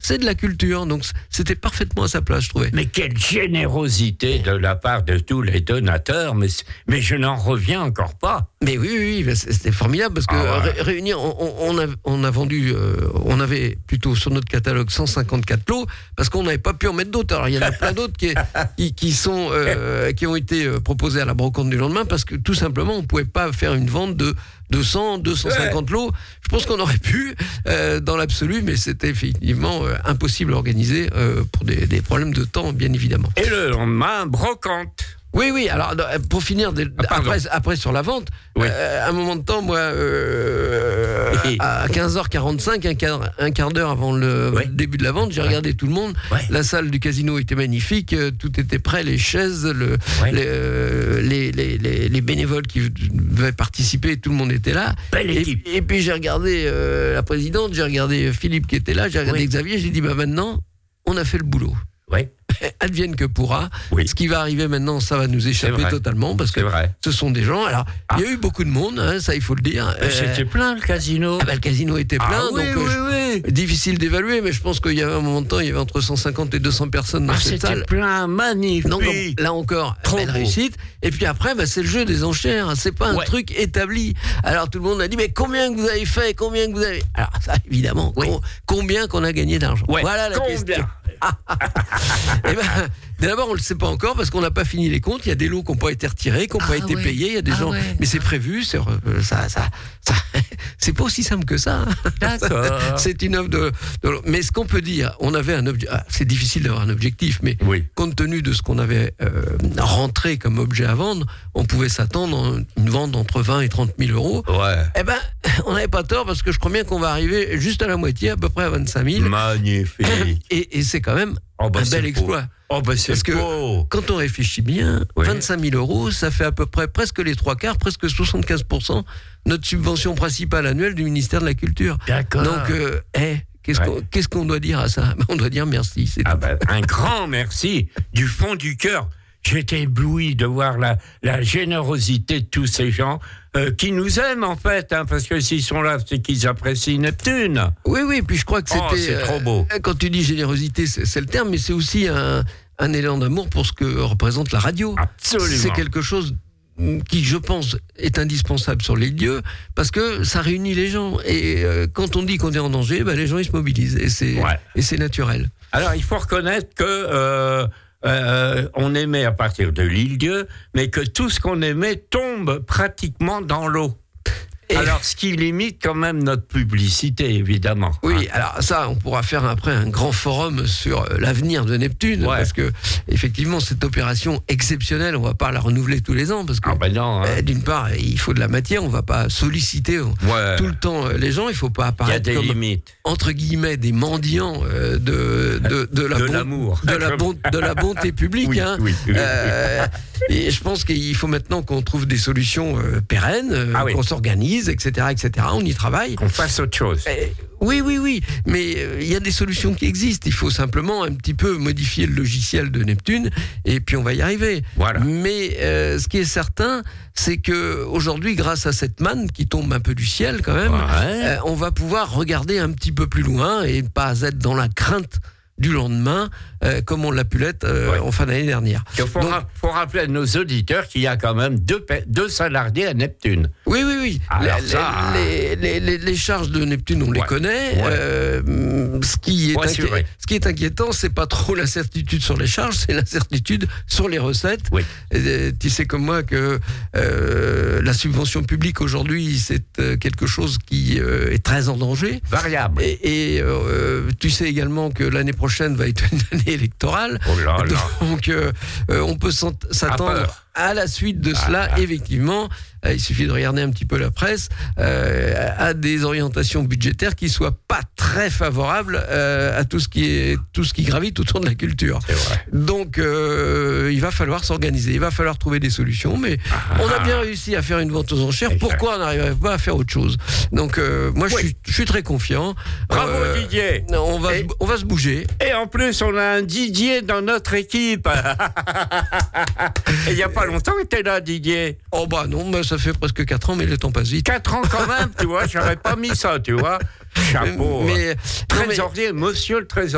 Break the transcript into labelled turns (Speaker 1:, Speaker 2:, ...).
Speaker 1: c'est de la culture. Donc c'était parfaitement à sa place, je trouvais.
Speaker 2: Mais quelle générosité de la part de tous les donateurs, mais je n'en reviens encore pas.
Speaker 1: Mais oui, c'était formidable parce que réunir, on a vendu, on avait plutôt sur notre catalogue 154 lots parce qu'on n'avait pas pu en mettre d'autres. Alors il y en a plein d'autres qui ont été proposés à la brocante du lendemain parce que tout simplement on pouvait pas faire une vente de 200, 250 lots. Je pense qu'on aurait pu dans l'absolu, mais c'était effectivement impossible à organiser pour des problèmes de temps, bien évidemment.
Speaker 2: Et le lendemain, brocante.
Speaker 1: Oui, alors pour finir, après sur la vente, un moment de temps, moi, à 15h45, un quart d'heure avant le début de la vente, j'ai regardé tout le monde. La salle du casino était magnifique, tout était prêt, les chaises, les bénévoles qui devaient participer, tout le monde était là. Et puis j'ai regardé la présidente, j'ai regardé Philippe qui était là, j'ai regardé Xavier, j'ai dit maintenant, on a fait le boulot. Advienne que pourra. Ce qui va arriver maintenant, ça va nous échapper totalement parce que ce sont des gens. Alors, il y a eu beaucoup de monde, ça il faut le dire.
Speaker 2: C'était plein le casino.
Speaker 1: Le casino était plein, difficile d'évaluer, mais je pense qu'il y avait un moment de temps, il y avait entre 150 et 200 personnes dans cette salle.
Speaker 2: C'était plein, magnifique.
Speaker 1: Donc là encore, belle réussite. Et puis après, c'est le jeu des enchères. C'est pas un truc établi. Alors tout le monde a dit, mais combien que vous avez fait, Alors ça, évidemment, combien qu'on a gagné d'argent. Voilà la question. D'abord, on ne le sait pas encore parce qu'on n'a pas fini les comptes. Il y a des lots qui n'ont pas été retirés, qui n'ont pas été payés. Il y a des gens, mais c'est prévu. C'est pas aussi simple que ça.
Speaker 2: D'accord.
Speaker 1: C'est une œuvre de. Mais ce qu'on peut dire, on avait un objectif. C'est difficile d'avoir un objectif, mais compte tenu de ce qu'on avait rentré comme objet à vendre, on pouvait s'attendre à une vente entre 20 et 30 000 euros. On n'avait pas tort parce que je crois bien qu'on va arriver juste à la moitié, à peu près à 25 000.
Speaker 2: Magnifique.
Speaker 1: Et c'est quand même un bel exploit. Parce que quand on réfléchit bien, 25 000 euros, ça fait à peu près presque les 3/4, presque 75% notre subvention principale annuelle du ministère de la Culture.
Speaker 2: D'accord.
Speaker 1: Donc, qu'est-ce qu'on doit dire à ça ? On doit dire merci.
Speaker 2: Un grand merci du fond du cœur. J'étais ébloui de voir la générosité de tous ces gens qui nous aiment en fait, parce que s'ils sont là, c'est qu'ils apprécient Neptune.
Speaker 1: Oui, puis je crois que c'était...
Speaker 2: c'est trop beau.
Speaker 1: Quand tu dis générosité, c'est le terme, mais c'est aussi un élan d'amour pour ce que représente la radio.
Speaker 2: Absolument.
Speaker 1: C'est quelque chose qui, je pense, est indispensable sur les lieux, parce que ça réunit les gens. Et quand on dit qu'on est en danger, les gens ils se mobilisent, et c'est naturel. Alors,
Speaker 2: il faut reconnaître que... on émet à partir de l'île-dieu, mais que tout ce qu'on émet tombe pratiquement dans l'eau. Alors, ce qui limite quand même notre publicité, évidemment.
Speaker 1: Oui, alors ça, on pourra faire après un grand forum sur l'avenir de Neptune, parce que effectivement, cette opération exceptionnelle, on va pas la renouveler tous les ans, parce que d'une part, il faut de la matière, on va pas solliciter tout le temps les gens, il faut pas apparaître comme,
Speaker 2: limites.
Speaker 1: Entre guillemets, des mendiants de
Speaker 2: l'amour,
Speaker 1: de la bonté publique. Et je pense qu'il faut maintenant qu'on trouve des solutions pérennes, qu'on s'organise, etc., on y travaille.
Speaker 2: Qu'on fasse autre chose.
Speaker 1: Oui, mais il y a des solutions qui existent. Il faut simplement un petit peu modifier le logiciel de Neptune, et puis on va y arriver. Voilà. Mais ce qui est certain, c'est que aujourd'hui, grâce à cette manne qui tombe un peu du ciel quand même, on va pouvoir regarder un petit peu plus loin et pas être dans la crainte du lendemain, comme on l'a pu l'être en fin d'année dernière.
Speaker 2: Il faut rappeler à nos auditeurs qu'il y a quand même deux salariés à Neptune.
Speaker 1: Oui. Les charges de Neptune, on les connaît. Ce qui est inquiétant, c'est pas trop l'incertitude sur les charges, c'est l'incertitude sur les recettes. Tu sais comme moi que la subvention publique aujourd'hui, c'est quelque chose qui est très en danger.
Speaker 2: Variable.
Speaker 1: Et tu sais également que l'année prochaine va être une année électorale. Donc on peut s'attendre à la suite de cela, effectivement, il suffit de regarder un petit peu la presse, à des orientations budgétaires qui soient pas très favorables à tout ce qui gravite autour de la culture.
Speaker 2: C'est vrai.
Speaker 1: Donc il va falloir s'organiser, il va falloir trouver des solutions, mais on a bien réussi à faire une vente aux enchères. Pourquoi on n'arriverait pas à faire autre chose? Donc moi je suis très confiant.
Speaker 2: Bravo Didier.
Speaker 1: On va se bouger.
Speaker 2: Et en plus on a un Didier dans notre équipe. Et il n'y a pas longtemps que t'es là, Didier.
Speaker 1: Oh bah non, ça fait presque 4 ans, mais le temps passe vite.
Speaker 2: 4 ans quand même, tu vois, j'aurais pas mis ça, tu vois. Chapeau. Trésorier, monsieur le trésorier.